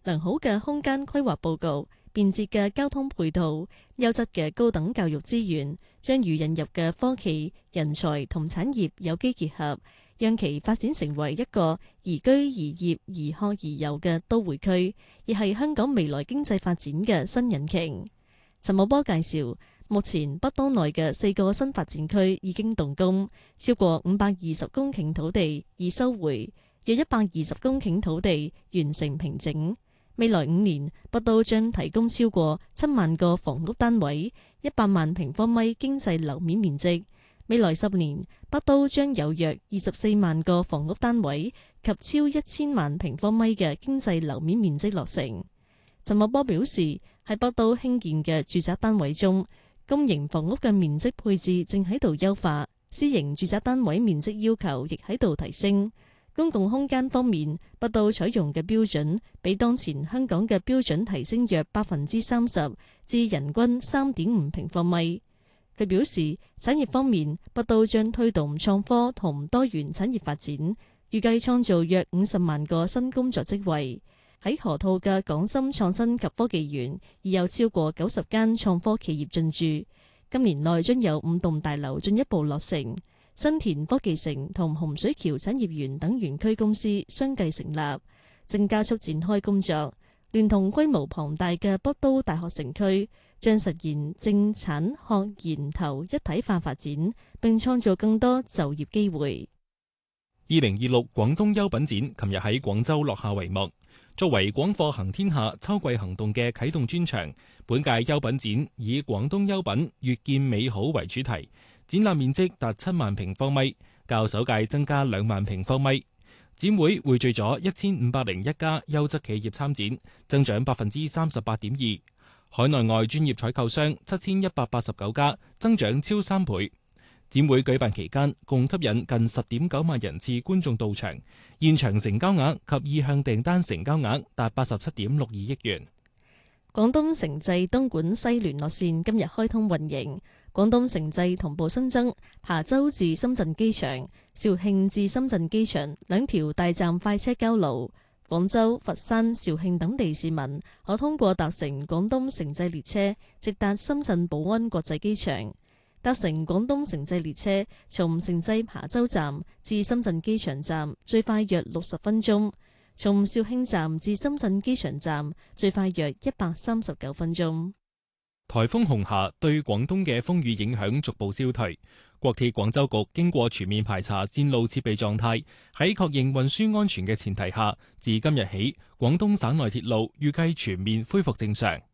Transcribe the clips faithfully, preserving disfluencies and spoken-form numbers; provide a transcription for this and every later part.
良好嘅空間規劃佈局、便捷嘅交通配套、優質嘅高等教育資源，將與引入嘅科技、人才同產業有機結合，讓其發展成為一個宜居宜業宜學宜遊嘅都會區，亦係香港未來經濟發展嘅新引擎。陳茂波介紹，目前北都內嘅四個新發展區已經動工，超過五百二十公頃土地已收回，約一百二十公頃土地完成平整。未來五年，北都將提供超過七萬個房屋單位，一百萬平方米經濟樓面面積。未來十年，北都將有約二十四萬個房屋單位及超一千萬平方米嘅經濟樓面面積落成。陳茂波表示，喺北都興建嘅住宅單位中，公營房屋嘅面積配置正喺度優化，私營住宅單位面積要求亦喺度提升。公共空間方面，北都採用嘅標準比當前香港嘅標準提升約百分之三十，至人均三點五平方米。佢表示，產業方面，北都將推動創科同多元產業發展，預計創造約五十萬個新工作職位。喺河套嘅港深創新及科技園已有超過九十間創科企業進駐，今年內將有五棟大樓進一步落成。新田科技城同洪水橋產業園等園區公司相繼成立，正加速展開工作，聯同規模龐大嘅北都大學城區，將實現政產學研投一體化發展，並創造更多就業機會。 二零二六廣東優品展琴日喺廣州落下帷幕。作為廣貨行天下秋季行動嘅啟動專場，本屆優品展以廣東優品越見美好為主題，展覽面積達七萬平方米，較首屆增加兩萬平方米。展會匯聚咗一千五百零一家優質企業參展，增長百分之三十八點二。海內外專業採購商七千一百八十九家，增長超三倍。展會舉辦期間，共吸引近十點九萬人次觀眾到場，現場成交額及意向訂單成交額達八十七點六二億元。 廣東城際東莞西聯絡線今日開通運營，廣東城際同步新增琶洲至深圳機場、肇慶至深圳機場兩條大站快車交路。廣州、佛山、肇慶等地市民可通過搭乘廣東城際列車直達深圳寶安國際機場。搭乘廣東城際列車從城際琶洲站至深圳機場站最快約六十分鐘，從肇慶站至深圳機場站最快約一百三十九分鐘。 颱風紅霞對廣東嘅風雨影響逐步消退，國鐵廣州局經過全面排查線路設備狀態，喺確認運輸安全嘅前提下，自今日起，廣東省內鐵路預計全面恢復正常。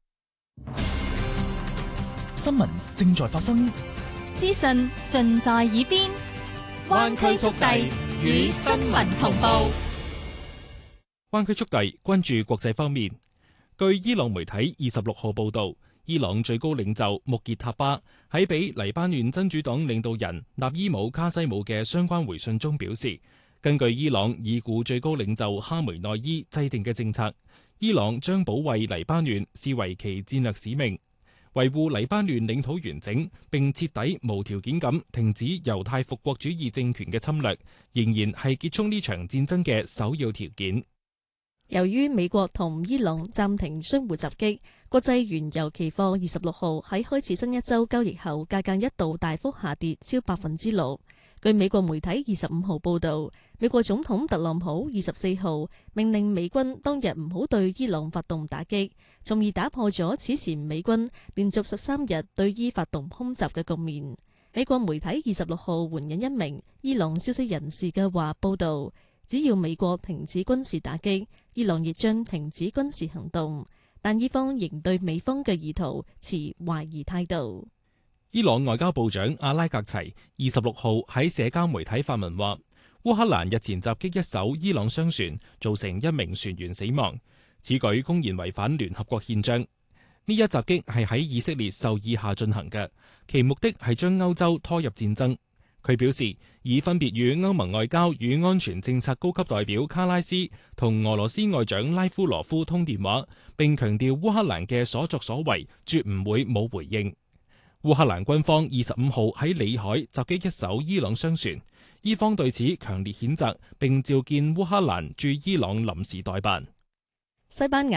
新聞正在發生， 資訊盡在耳邊，灣區速遞與新聞同步。 灣區速遞關注國際方面，據伊朗媒體二十六號報道，伊朗最高領袖穆傑塔巴喺俾黎巴嫩真主黨領導人納伊姆卡西姆嘅相關回信中表示，根據伊朗已故最高領袖哈梅內伊制定嘅政策，伊朗將保衛黎巴嫩視為其戰略使命。維護黎巴嫩領土完整並徹底無條件咁停止猶太復國主義政權嘅侵略，仍然係結束呢場戰爭嘅首要條件。 由於美國同伊朗暫停相互襲擊，國際原油期貨二十六號喺開始新一周交易後，價格一度大幅下跌超百分之六。據美國媒體二十五號報道，美國總統特朗普二十四號命令美軍當日唔好對伊朗發動打擊，從而打破咗此前美軍連續十三日對伊發動空襲嘅局面。美國媒體二十六號援引一名伊朗消息人士嘅話報道，只要美國停止軍事打擊，伊朗亦將停止軍事行動，但伊方仍對美方嘅意圖持懷疑態度。 伊朗外交部長阿拉格齊二十六號喺社交媒體發文話，烏克蘭日前襲擊一艘伊朗商船，造成一名船員死亡，此舉公然違反聯合國憲章。呢一襲擊係喺以色列授意下進行嘅，其目的係將歐洲拖入戰爭。佢表示，已分別與歐盟外交與安全政策高級代表卡拉斯同俄羅斯外長拉夫羅夫通電話，並強調烏克蘭嘅所作所為絕唔會冇回應。烏克蘭軍方二十五號喺里海襲擊一艘伊朗商船，伊方對此強烈譴責，並召見烏克蘭駐伊朗臨時代辦。 西班牙